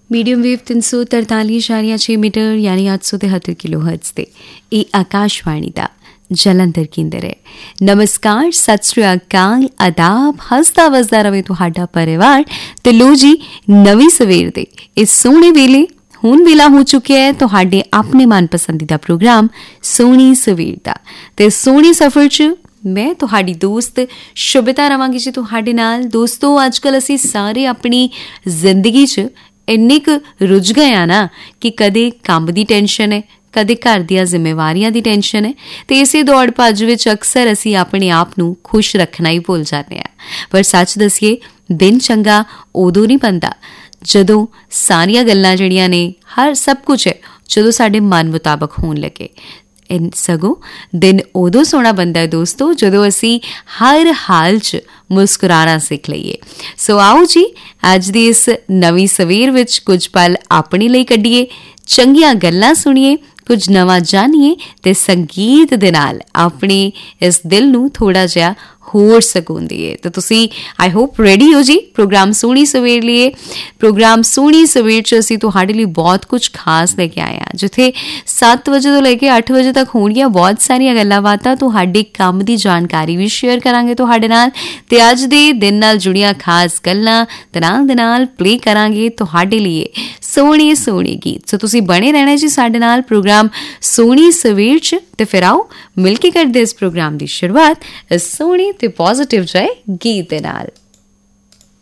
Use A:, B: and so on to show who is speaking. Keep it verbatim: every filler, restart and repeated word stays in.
A: Medium wave तीन सौ तरताली इशारिया छे मीटर यानी आठ सौ तिहत्तर किलो हर्ट्ज ते ये आकाशवाणी दा जलंधर केंद्र है। नमस्कार, सत श्री अकाल, आदाब, हसदा वसदा रवे तुहाडा परिवार ते लो जी नवी सवेर दे इस सोहणे वेले हुण वेला हो चुकिया है तुहाडे अपने मनपसंदीदा प्रोग्राम सोहनी सवेर दा ते सोहनी सफर च मैं तुहाडी दोस्त शुभिता रवांगी जी तुहाडे नाल। दोस्तों, अजकल असीं सारे अपनी जिंदगी च इन्ने क रुझ गए आ ना कि कदे काम दी टेंशन है, कदे घर दियां जिम्मेवारियां दी टेंशन है ते इसे दौड़ भज विच अक्सर असीं अपने आप नूं खुश रखना ही भुल जाते हैं। पर सच दसीए, दिन चंगा उदों नहीं बनदा जदों सारियां गल्लां जिहड़ियां ने, हर सब कुछ है जदों साडे मन मुताबक होण लगे। इन सगों दिन उदों सोहना बनदा है दोस्तों जदों असीं हर हाल च मुस्कुराना सीख लईए। सो आओ जी, अज दी इस नवीं सवेर विच कुछ पल अपने लिए कड्ढिए, चंगियां गल्लां सुणीए, कुछ नवां जानिए ते संगीत दे नाल अपने इस दिल नूं थोड़ा जिहा होर सकून दिए। तो तुसी आई होप रेडी हो जी प्रोग्राम सोहनी सवेर लिए। प्रोग्राम सोहनी सवेर च असीं तुहाडे लिए बहुत कुछ खास लेके आए हैं, जिथे सत्त बजे तो लेके अठ बजे तक होणगियां बहुत सारियां गल्लां बातां, तुहाडे काम दी जानकारी भी शेयर करांगे तुहाडे नाल ते अज दे दिन नाल जुड़ियां खास गल्लां ते नाल दे नाल प्ले करांगे तुहाडे लिए सोहणे सोहणे गीत। सो तुसी बने रहना जी साडे नाल प्रोग्राम सोहनी सवेर च ते फिर आओ मिल के करदे इस प्रोग्राम दी शुरुआत इस सोहणे ते पॉजिटिव जय गीत दे नाल।